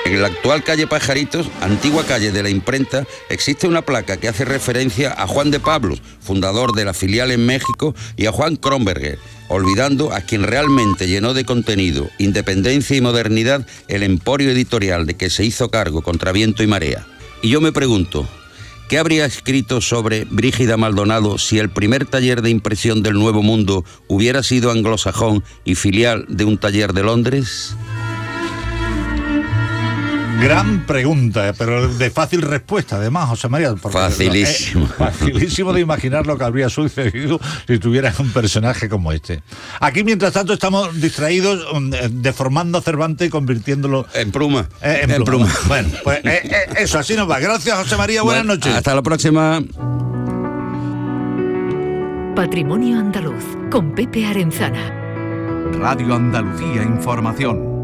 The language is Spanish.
En la actual calle Pajaritos, antigua calle de la imprenta, existe una placa que hace referencia a Juan de Pablos, fundador de la filial en México, y a Juan Kronberger, olvidando a quien realmente llenó de contenido, independencia y modernidad el emporio editorial de que se hizo cargo contra viento y marea. Y yo me pregunto, ¿qué habría escrito sobre Brígida Maldonado si el primer taller de impresión del Nuevo Mundo hubiera sido anglosajón y filial de un taller de Londres? Gran pregunta, pero de fácil respuesta, además, José María. Facilísimo. Facilísimo de imaginar lo que habría sucedido si tuvieras un personaje como este. Aquí, mientras tanto, estamos distraídos deformando a Cervantes y convirtiéndolo en pluma. En pluma. Bueno, pues eso, así nos va. Gracias, José María. Buenas noches. Hasta la próxima. Patrimonio Andaluz, con Pepe Arenzana. Radio Andalucía Información.